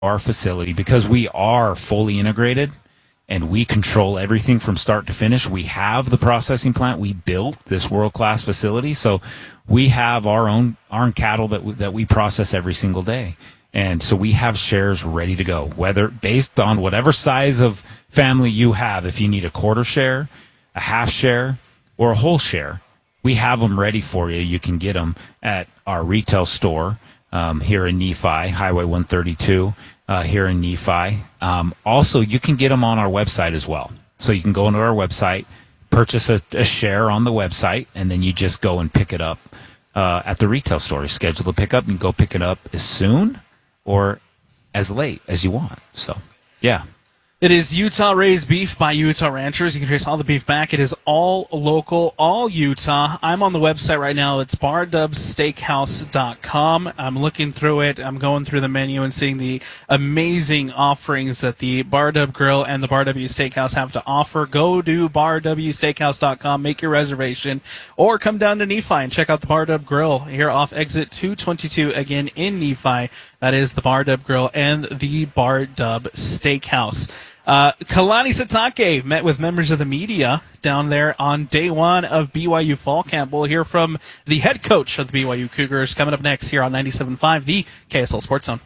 our facility, because we are fully integrated and we control everything from start to finish. We have the processing plant. We built this world-class facility. So we have our own cattle that we process every single day. And so we have shares ready to go, whether based on whatever size of family you have. If you need a quarter share, a half share, or a whole share, we have them ready for you. You can get them at our retail store here in Nephi, Highway 132 here in Nephi. Also, you can get them on our website as well. So you can go into our website, purchase a share on the website, and then you just go and pick it up at the retail store. You schedule the pickup and go pick it up as soon or as late as you want. So, yeah. It is Utah raised beef by Utah ranchers. You can trace all the beef back. It is all local, all Utah. I'm on the website right now. It's bardubsteakhouse.com. I'm looking through it. I'm going through the menu and seeing the amazing offerings that the Bar Dub Grill and the Bar W Steakhouse have to offer. Go to bardubsteakhouse.com, make your reservation, or come down to Nephi and check out the Bar Dub Grill here off exit 222 again in Nephi. That is the Bar Dub Grill and the Bar Dub Steakhouse. Kalani Sitake met with members of the media down there on day one of BYU Fall Camp. We'll hear from the head coach of the BYU Cougars coming up next here on 97.5, the KSL Sports Zone.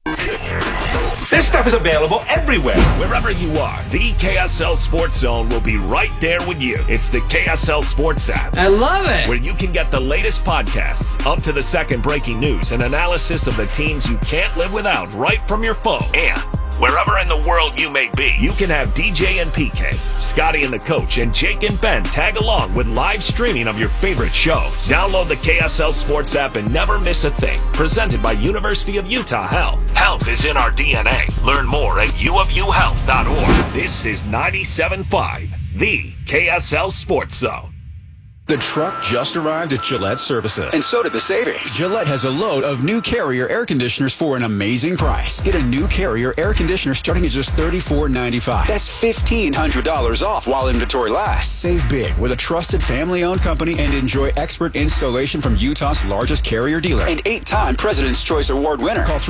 This stuff is available everywhere. Wherever you are, the KSL Sports Zone will be right there with you. It's the KSL Sports app. I love it. Where you can get the latest podcasts, up to the second breaking news, and analysis of the teams you can't live without right from your phone. And wherever in the world you may be, you can have DJ and PK, Scotty and the coach, and Jake and Ben tag along with live streaming of your favorite shows. Download the KSL Sports app and never miss a thing. Presented by University of Utah Health. Health is in our DNA. Learn more at uofuhealth.org. This is 97.5, the KSL Sports Zone. The truck just arrived at Gillette Services. And so did the savings. Gillette has a load of new Carrier air conditioners for an amazing price. Get a new Carrier air conditioner starting at just $34.95. That's $1,500 off while inventory lasts. Save big with a trusted family-owned company and enjoy expert installation from Utah's largest Carrier dealer and 8-time President's Choice Award winner. Call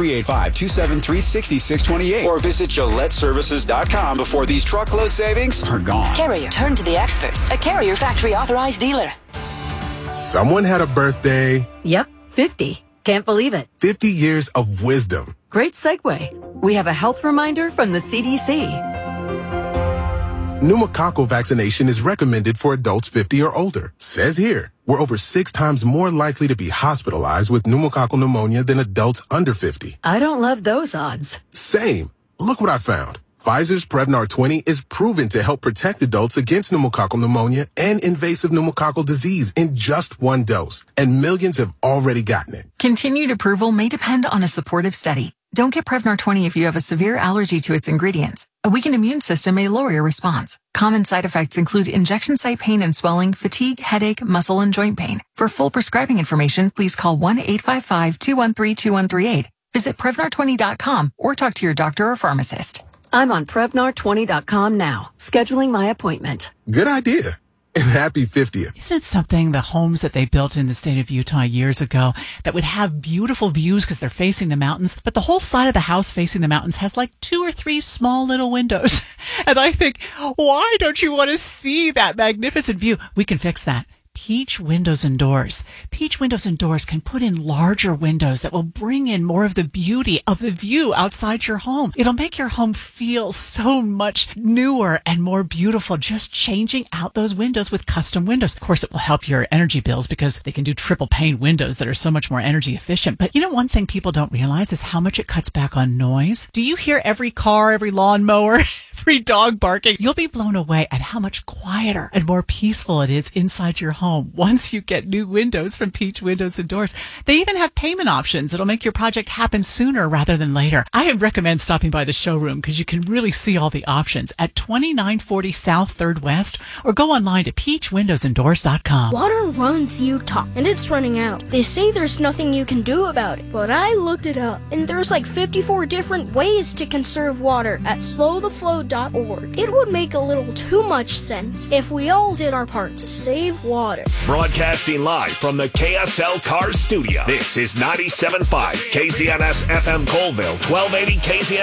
385-273-6628 or visit GilletteServices.com before these truckload savings are gone. Carrier, turn to the experts. A Carrier factory authorized dealer. Someone had a birthday. Yep, 50. Can't believe it. 50 years of wisdom. Great segue. We have a health reminder from the CDC. Pneumococcal vaccination is recommended for adults 50 or older. Says here, we're over 6 times more likely to be hospitalized with pneumococcal pneumonia than adults under 50. I don't love those odds. Same. Look what I found. Pfizer's Prevnar 20 is proven to help protect adults against pneumococcal pneumonia and invasive pneumococcal disease in just 1 dose. And millions have already gotten it. Continued approval may depend on a supportive study. Don't get Prevnar 20 if you have a severe allergy to its ingredients. A weakened immune system may lower your response. Common side effects include injection site pain and swelling, fatigue, headache, muscle, and joint pain. For full prescribing information, please call 1-855-213-2138. Visit Prevnar20.com or talk to your doctor or pharmacist. I'm on Prevnar20.com now, scheduling my appointment. Good idea. And happy 50th. Isn't it something, the homes that they built in the state of Utah years ago that would have beautiful views because they're facing the mountains, but the whole side of the house facing the mountains has like 2 or 3 small little windows. And I think, why don't you want to see that magnificent view? We can fix that. Peach Windows and Doors. Peach Windows and Doors can put in larger windows that will bring in more of the beauty of the view outside your home. It'll make your home feel so much newer and more beautiful, just changing out those windows with custom windows. Of course, it will help your energy bills because they can do triple pane windows that are so much more energy efficient. But you know, one thing people don't realize is how much it cuts back on noise. Do you hear every car, every lawnmower, every dog barking? You'll be blown away at how much quieter and more peaceful it is inside your home once you get new windows from Peach Windows and Doors. They even have payment options that'll make your project happen sooner rather than later. I recommend stopping by the showroom because you can really see all the options at 2940 South 3rd West or go online to peachwindowsanddoors.com. Water runs Utah and it's running out. They say there's nothing you can do about it, but I looked it up and there's like 54 different ways to conserve water at slowtheflow.org. KSLCars.org. It would make a little too much sense if we all did our part to save water. Broadcasting live from the KSL Cars studio. This is 97.5 KZNS FM Colville, 1280 KZNS.